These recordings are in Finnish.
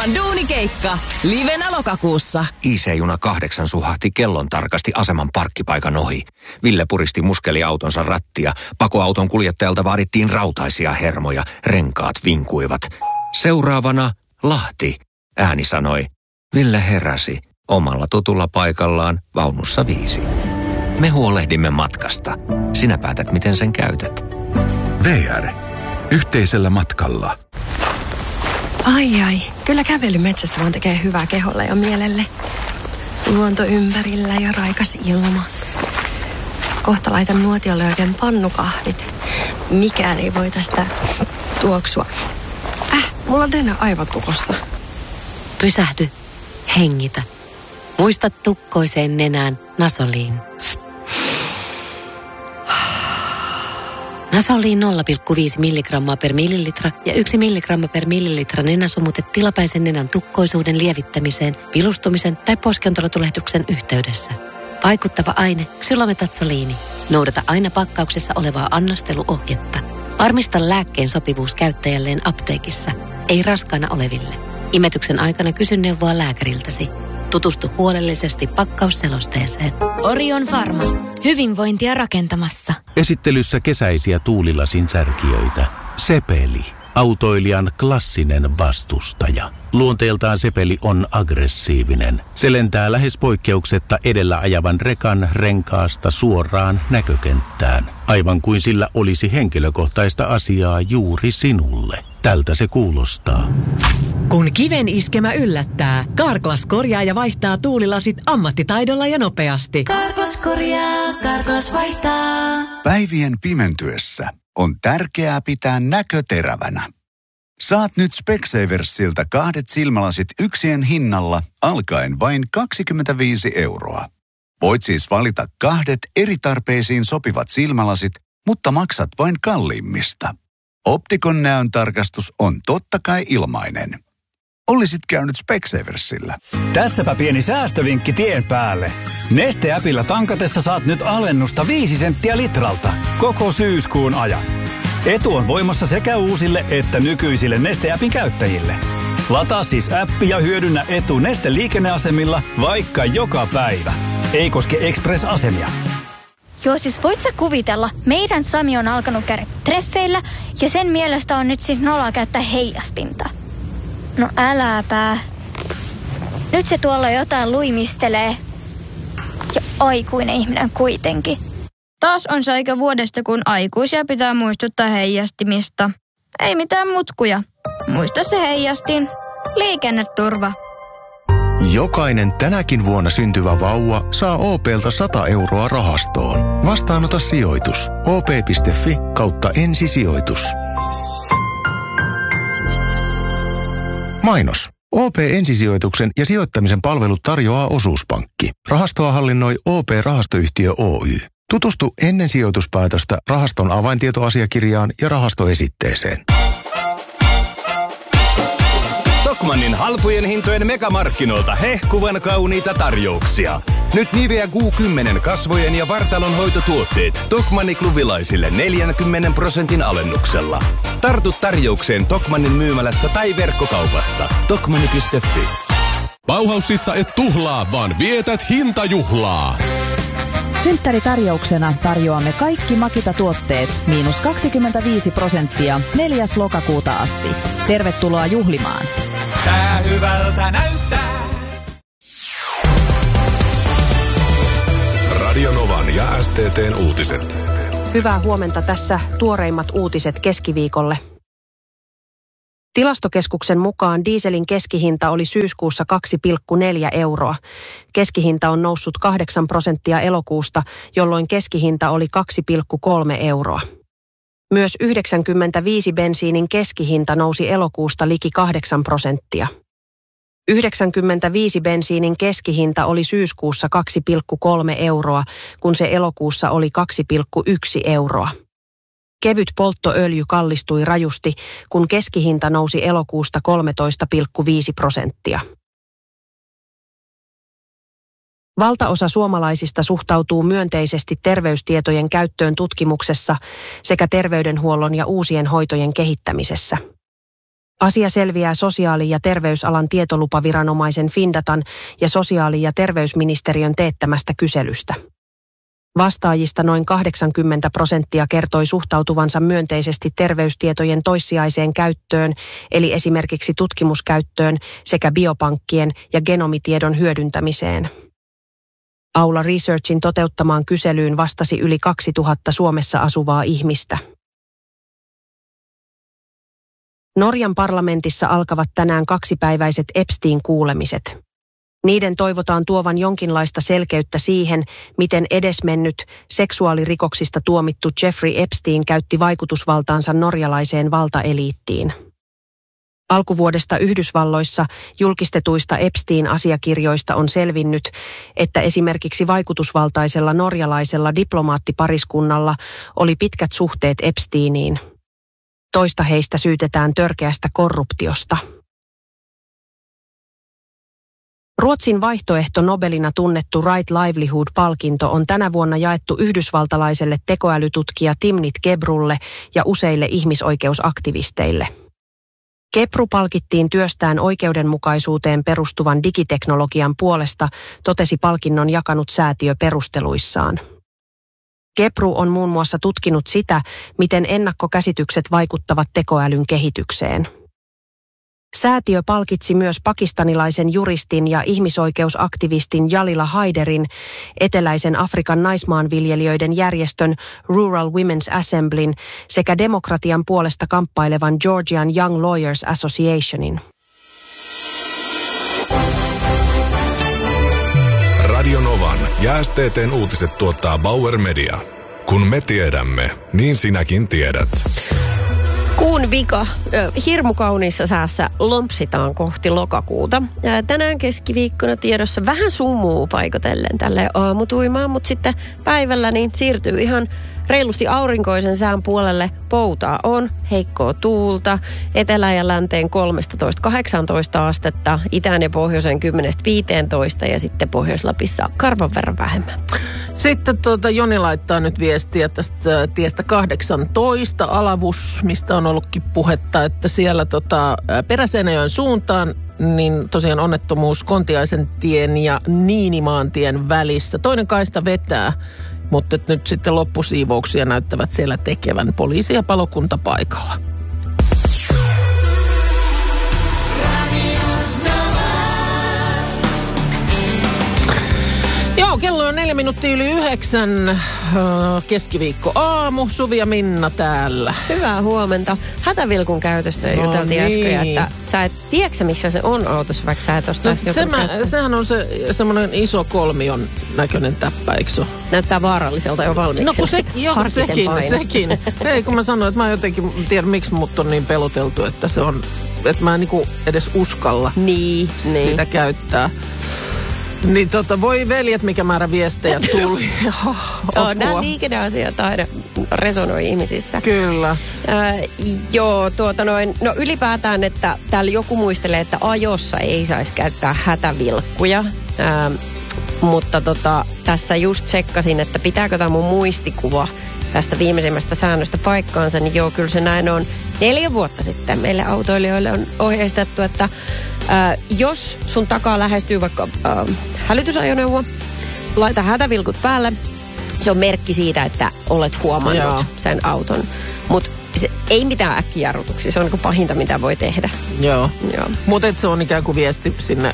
Novan duunikeikka. Livenä lokakuussa. IC-juna 8 suhahti kellon tarkasti aseman parkkipaikan ohi. Ville puristi muskeliautonsa rattia. Pakoauton kuljettajalta vaadittiin rautaisia hermoja. Renkaat vinkuivat. Seuraavana Lahti, ääni sanoi. Ville heräsi. Omalla tutulla paikallaan vaunussa 5. Me huolehdimme matkasta. Sinä päätät, miten sen käytät. VR. Yhteisellä matkalla. Ai, kyllä kävely metsässä vaan tekee hyvää keholle ja mielelle. Luonto ympärillä ja raikas ilma. Kohta laitan nuotiolle oikein pannukahvit. Mikään ei voi tästä tuoksua. Mulla on nenä aivan tukossa. Pysähdy. Hengitä. Muista tukkoiseen nenään Nasoliin. Nasoliin 0,5 milligrammaa per millilitra ja 1 milligramma per millilitra nenäsumute tilapäisen nenän tukkoisuuden lievittämiseen, vilustumisen tai poskiontelotulehduksen yhteydessä. Vaikuttava aine xylometatsoliini. Noudata aina pakkauksessa olevaa annosteluohjetta. Varmista lääkkeen sopivuus käyttäjälleen apteekissa, ei raskaana oleville. Imetyksen aikana kysy neuvoa lääkäriltäsi. Tutustu huolellisesti pakkausselosteeseen. Orion Pharma. Hyvinvointia rakentamassa. Esittelyssä kesäisiä tuulilasin särkijöitä. Sepeli. Autoilijan klassinen vastustaja. Luonteeltaan Sepeli on aggressiivinen. Se lentää lähes poikkeuksetta edellä ajavan rekan renkaasta suoraan näkökenttään. Aivan kuin sillä olisi henkilökohtaista asiaa juuri sinulle. Tältä se kuulostaa. Kun kiven iskemä yllättää, Carglass korjaa ja vaihtaa tuulilasit ammattitaidolla ja nopeasti. Carglass korjaa, Carglass vaihtaa. Päivien pimentyessä on tärkeää pitää näkö terävänä. Saat nyt Specsaversilta 2 silmälasit yksien hinnalla alkaen vain 25 €. Voit siis valita 2 eri tarpeisiin sopivat silmälasit, mutta maksat vain kalliimmista. Optikon näön tarkastus on totta kai ilmainen. Olisit käynyt Specsaversilla. Tässäpä pieni säästövinkki tien päälle. Neste-äpillä tankatessa saat nyt alennusta 5 senttiä litralta koko syyskuun ajan. Etu on voimassa sekä uusille että nykyisille Neste-äpin käyttäjille. Lataa siis appi ja hyödynnä etu Neste-liikenneasemilla vaikka joka päivä. Ei koske Express-asemia. Joo, siis voit sä kuvitella, meidän Sami on alkanut käydä treffeillä ja sen mielestä on nyt siis noloa käyttää heijastinta. No äläpä. Nyt se tuolla jotain luimistelee. Ja aikuinen ihminen kuitenkin. Taas on se aika vuodesta, kun aikuisia pitää muistuttaa heijastimista. Ei mitään mutkuja. Muista se heijastin. Liikenneturva. Jokainen tänäkin vuonna syntyvä vauva saa OP:lta 100 € rahastoon. Vastaanota sijoitus. op.fi/ensisijoitus. Mainos. OP-ensisijoituksen ja sijoittamisen palvelut tarjoaa Osuuspankki. Rahastoa hallinnoi OP-rahastoyhtiö Oy. Tutustu ennen sijoituspäätöstä rahaston avaintietoasiakirjaan ja rahastoesitteeseen. Tokmannin halpojen hintojen megamarkkinoilta hehkuvan kauniita tarjouksia. Nyt Nivea Q10 kasvojen ja vartalon hoitotuotteet Tokmanni-klubilaisille 40% alennuksella. Tartu tarjoukseen Tokmannin myymälässä tai verkkokaupassa. Tokmanni.fi. Bauhausissa et tuhlaa, vaan vietät hintajuhlaa. Synttäritarjouksena tarjoamme kaikki Makita-tuotteet -25% 4. lokakuuta asti. Tervetuloa juhlimaan. Tää hyvältä näyttää. Radio Novan ja STT:n uutiset. Hyvää huomenta, tässä tuoreimmat uutiset keskiviikolle. Tilastokeskuksen mukaan dieselin keskihinta oli syyskuussa 2,4 €. Keskihinta on noussut 8% elokuusta, jolloin keskihinta oli 2,3 €. Myös 95 bensiinin keskihinta nousi elokuusta liki 8%. 95 bensiinin keskihinta oli syyskuussa 2,3 €, kun se elokuussa oli 2,1 €. Kevyt polttoöljy kallistui rajusti, kun keskihinta nousi elokuusta 13,5%. Valtaosa suomalaisista suhtautuu myönteisesti terveystietojen käyttöön tutkimuksessa sekä terveydenhuollon ja uusien hoitojen kehittämisessä. Asia selviää sosiaali- ja terveysalan tietolupaviranomaisen Findatan ja sosiaali- ja terveysministeriön teettämästä kyselystä. Vastaajista noin 80% kertoi suhtautuvansa myönteisesti terveystietojen toissijaiseen käyttöön, eli esimerkiksi tutkimuskäyttöön sekä biopankkien ja genomitiedon hyödyntämiseen. Aula Researchin toteuttamaan kyselyyn vastasi yli 2000 Suomessa asuvaa ihmistä. Norjan parlamentissa alkavat tänään 2-päiväiset Epstein-kuulemiset. Niiden toivotaan tuovan jonkinlaista selkeyttä siihen, miten edesmennyt seksuaalirikoksista tuomittu Jeffrey Epstein käytti vaikutusvaltaansa norjalaiseen valtaeliittiin. Alkuvuodesta Yhdysvalloissa julkistetuista Epstein-asiakirjoista on selvinnyt, että esimerkiksi vaikutusvaltaisella norjalaisella diplomaattipariskunnalla oli pitkät suhteet Epsteiniin. Toista heistä syytetään törkeästä korruptiosta. Ruotsin vaihtoehto Nobelina tunnettu Right Livelihood-palkinto on tänä vuonna jaettu yhdysvaltalaiselle tekoälytutkija Timnit Gebrulle ja useille ihmisoikeusaktivisteille. Gebru palkittiin työstään oikeudenmukaisuuteen perustuvan digiteknologian puolesta, totesi palkinnon jakanut säätiö perusteluissaan. Gebru on muun muassa tutkinut sitä, miten ennakkokäsitykset vaikuttavat tekoälyn kehitykseen. Säätiö palkitsi myös pakistanilaisen juristin ja ihmisoikeusaktivistin Jalila Haiderin, eteläisen Afrikan naismaanviljelijöiden järjestön Rural Women's Assemblyn sekä demokratian puolesta kamppailevan Georgian Young Lawyers Associationin. Radio Novan ja STT:n uutiset tuottaa Bauer Media. Kun me tiedämme, niin sinäkin tiedät. Kuun vika. Hirmu kauniissa säässä lompsitaan kohti lokakuuta. Tänään keskiviikkona tiedossa vähän sumuu paikotellen tälle aamutuimaan, mutta sitten päivällä niin siirtyy ihan reilusti aurinkoisen sään puolelle. Poutaa on, heikkoa tuulta, etelä- ja länteen 13-18 astetta, itään ja pohjoisen 10-15 ja sitten Pohjois-Lapissa karvan verran vähemmän. Sitten Joni laittaa nyt viestiä tästä tiestä 18 Alavus, mistä on ollutkin puhetta, että siellä Peräseinäjoen suuntaan niin tosiaan onnettomuus Kontiaisen tien ja Niinimaantien välissä. Toinen kaista vetää, mutta nyt sitten loppusiivouksia näyttävät siellä tekevän poliisi ja palokunta paikalla. Joo, kello on 4:04, keskiviikko aamu, Suvi ja Minna täällä. Hyvää huomenta. Hätävilkun käytöstä juteltiin äsken, että sä et tiedätkö missä se on autossa, vaikka sä et osta sehän on se semmoinen iso kolmion näköinen täppä, eikö se ole? Näyttää vaaralliselta jo valmiiksi. No kun sekin. Ei, kun mä sanoin, että mä jotenkin tiedän miksi mut on niin peloteltu, että se on, että mä en niinku edes uskalla sitä käyttää. Niin voi veljet, mikä määrä viestejä tuli. Nämä liikenneasiat aina resonoi ihmisissä. Kyllä. No ylipäätään, että täällä joku muistelee, että ajossa ei saisi käyttää hätävilkkuja. Mutta tässä just tsekkasin, että pitääkö tämä mun muistikuva tästä viimeisimmästä säännöstä paikkaansa, niin joo, kyllä se näin on. 4 vuotta sitten meille autoilijoille on ohjeistettu, että jos sun takaa lähestyy vaikka hälytysajoneuvo, laita hätävilkut päälle. Se on merkki siitä, että olet huomannut sen auton. Mutta ei mitään äkkijarrutuksia, se on niin pahinta, mitä voi tehdä. Joo. Mutta se on ikään kuin viesti sinne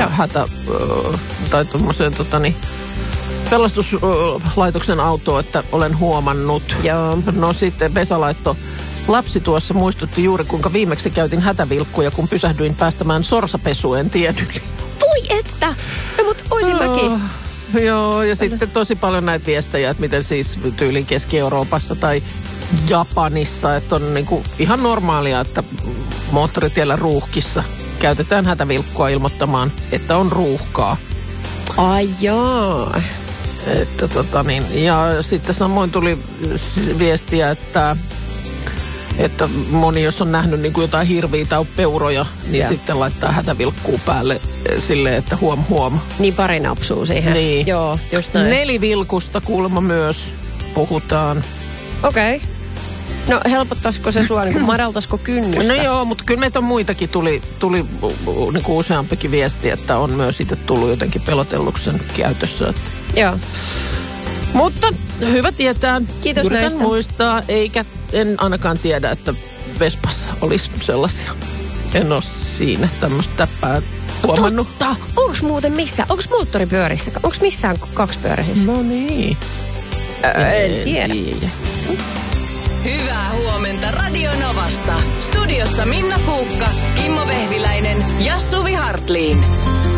tai tuommoiseen pelastuslaitoksen autoon, että olen huomannut. Joo. No sitten Vesa laittoi, lapsi tuossa muistutti juuri, kuinka viimeksi käytin hätävilkkuja, kun pysähdyin päästämään sorsapesueen tien yli. Voi että! No mut oisin mäkin. Joo, ja sitten tosi paljon näitä viestejä, että miten siis tyylin Keski-Euroopassa tai Japanissa, että on niinku ihan normaalia, että moottoritiellä ruuhkissa käytetään hätävilkkua ilmoittamaan, että on ruuhkaa. Ai jaa. Että ja sitten samoin tuli viestiä, että moni, jos on nähnyt niin kuin jotain hirviä tai peuroja, niin sitten laittaa hätävilkkuu päälle silleen, että huom. Niin pari napsuu siihen. Niin. Joo, just näin. Nelivilkusta kuulemma myös puhutaan. Okei. No helpottaisiko se sua, niin madaltaisiko kynnystä? No joo, mutta kyllä meitä on muitakin tuli niin kuin useampikin viesti, että on myös itse tullut jotenkin pelotelluksi sen käytössä. Että. Joo. Mutta hyvä tietää. Kiitos Yritän näistä. muistaa, en ainakaan tiedä, että Vespassa olisi sellaisia. En ole siinä tämmöistä täppää huomannut. Totta! Onko muuten missään? Onko moottoripyörissä? Onko missään kaksipyöräisissä? No niin. En tiedä. Hyvää huomenta Radio Novasta. Studiossa Minna Kuukka, Kimmo Vehviläinen ja Suvi Hartliin.